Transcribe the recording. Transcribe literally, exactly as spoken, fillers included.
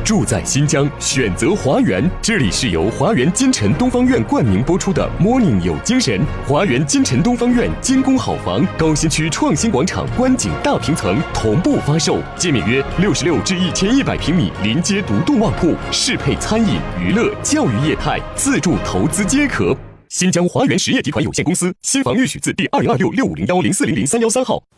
住在新疆，选择华园。这里是由华园金城东方院冠名播出的 Morning 有精神。华园金城东方院精工好房，高新区创新广场观景大平层同步发售，界面约六十六至一千一百平米，临街独栋旺铺，适配餐饮、娱乐、教育业态，自住投资皆可。新疆华园实业集团有限公司新房预许字第二零二六六五零幺零四零零三幺三号。